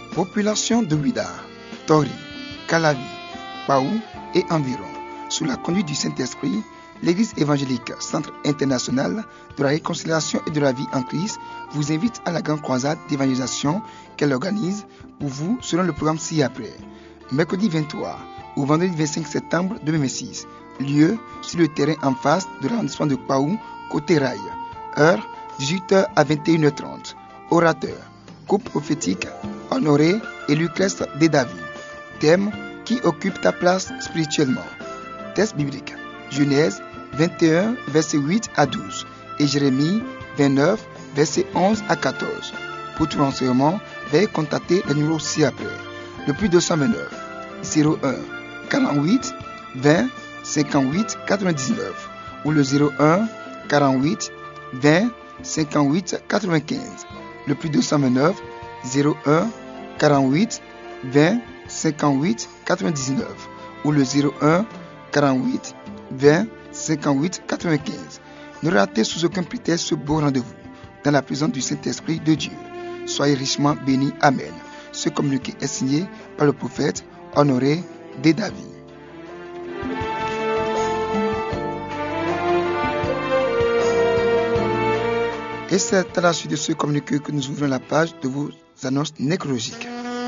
Population de Ouida, Tori, Calavi, Paou et environ. Sous la conduite du Saint-Esprit, l'Église évangélique Centre international de la réconciliation et de la vie en Christ vous invite à la grande croisade d'évangélisation qu'elle organise pour vous selon le programme ci-après. Mercredi 23 ou vendredi 25 septembre 2026. Lieu sur le terrain en face de l'arrondissement de Paou, côté rail. Heure 18h à 21h30. Orateur, couple prophétique, Honoré et Lucrèce de David. Thème, qui occupe ta place spirituellement. Texte biblique, Genèse 21, verset 8 à 12 et Jérémie 29, verset 11 à 14. Pour tout renseignement, veuillez contacter le numéro ci-après. Le plus 229 01 48 20 58 99 ou le 01 48 20 58 95. Le plus 229 01 48 20 58 99 ou le 01 48 20 58 95. Ne ratez sous aucun prétexte ce beau rendez-vous dans la présence du Saint-Esprit de Dieu. Soyez richement bénis. Amen. Ce communiqué est signé par le prophète Honoré de David. Et c'est à la suite de ce communiqué que nous ouvrons la page de vos annonces nécrologiques.